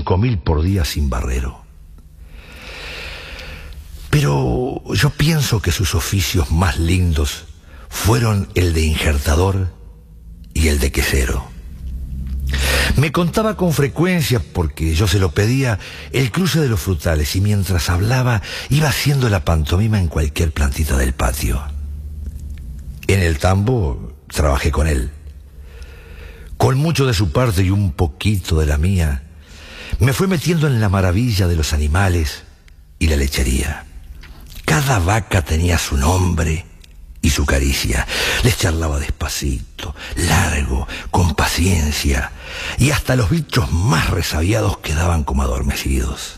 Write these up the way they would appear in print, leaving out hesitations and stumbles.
5.000 por día sin barrero. Pero yo pienso que sus oficios más lindos fueron el de injertador y el de quesero. Me contaba con frecuencia, porque yo se lo pedía, el cruce de los frutales, y mientras hablaba iba haciendo la pantomima en cualquier plantita del patio. En el tambo trabajé con él. Con mucho de su parte y un poquito de la mía, me fue metiendo en la maravilla de los animales y la lechería. Cada vaca tenía su nombre y su caricia. Les charlaba despacito, largo, con paciencia, y hasta los bichos más resabiados quedaban como adormecidos.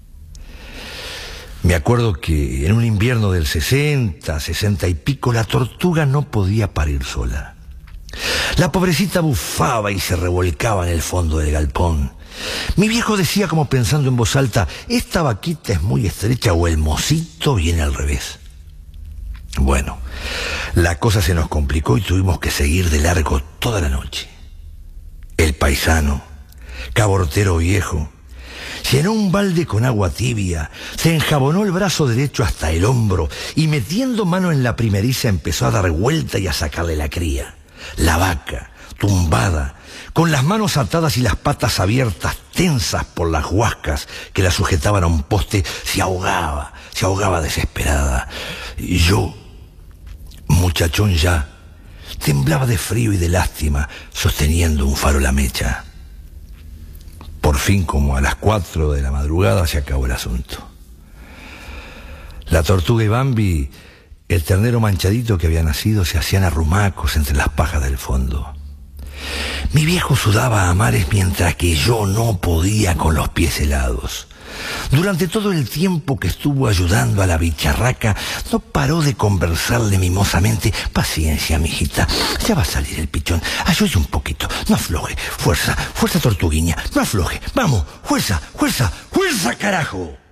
Me acuerdo que en un invierno del 60 y pico, la tortuga no podía parir sola. La pobrecita bufaba y se revolcaba en el fondo del galpón. Mi viejo decía, como pensando en voz alta: esta vaquita es muy estrecha, o el mocito viene al revés. Bueno, la cosa se nos complicó y tuvimos que seguir de largo toda la noche. El paisano, cabortero viejo, llenó un balde con agua tibia, se enjabonó el brazo derecho hasta el hombro y, metiendo mano en la primeriza, empezó a dar vuelta y a sacarle la cría. La vaca, tumbada, con las manos atadas y las patas abiertas, tensas por las huascas que la sujetaban a un poste, se ahogaba desesperada. Y yo, muchachón ya, temblaba de frío y de lástima, sosteniendo un faro a la mecha. Por fin, como a las 4 de la madrugada, se acabó el asunto. La tortuga y Bambi, el ternero manchadito que había nacido, se hacían arrumacos entre las pajas del fondo. Mi viejo sudaba a mares mientras que yo no podía con los pies helados. Durante todo el tiempo que estuvo ayudando a la bicharraca, no paró de conversarle mimosamente: paciencia, mijita, ya va a salir el pichón, ayude un poquito, no afloje, fuerza, fuerza tortuguiña, no afloje, vamos, fuerza, fuerza, fuerza, carajo.